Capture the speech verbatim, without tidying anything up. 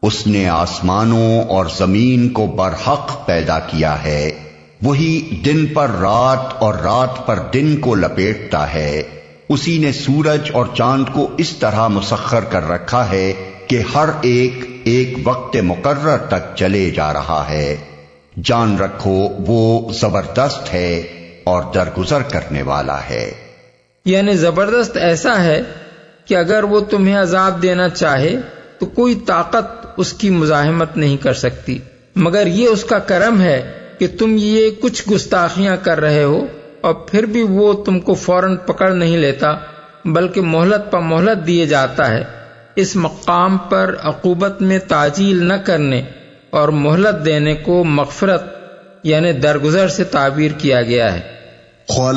उसने आसमानों और जमीन को बरहक पैदा किया है, वही दिन पर रात और रात पर दिन को लपेटता है। उसी ने सूरज और चांद को इस तरह मुसख्खर कर रखा है कि हर एक एक वक्त मुकर्रर तक चले जा रहा है। जान रखो वो जबरदस्त है और दरगुजर करने वाला है। यानी जबरदस्त ऐसा है कि अगर वो तुम्हें अजाब देना चाहे तो कोई ताकत उसकी मुजाहिमत नहीं कर सकती, मगर ये उसका करम है कि तुम ये कुछ गुस्ताखियां कर रहे हो और फिर भी वो तुमको फौरन पकड़ नहीं लेता, बल्कि मोहलत पर मोहलत दिए जाता है। इस मकाम पर अक़ूबत में ताजील न करने और मोहलत देने को मग़फ़िरत यानी दरगुजर से ताबीर किया गया है।